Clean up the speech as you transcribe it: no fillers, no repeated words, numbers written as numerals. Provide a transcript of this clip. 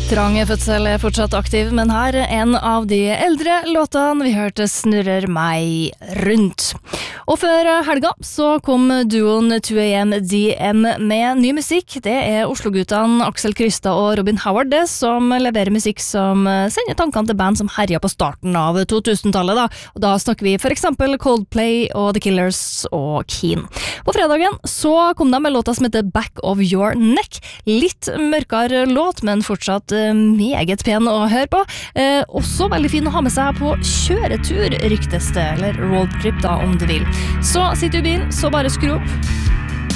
Trang fødsel fortsatt aktiv, men her en av de eldre låtene vi hørte snurrer meg rundt. Og før helga så kom duoen 2AM DM med ny musikk. Det Oslo-guttene Aksel Krystad og Robin Howard det, som leverer musikk som sender tankene til band som herja på starten av 2000-tallet. Og da snakker vi for eksempel Coldplay og The Killers og Keen. På fredagen så kom de med låta som heter Back of Your Neck. Litt mørkere låt, men fortsatt meget pen å høre på. Også veldig fin å ha med seg på kjøretur, ryktes det, eller roadtrip da, om du vil. Så sitter du i bilen, så bare skru opp.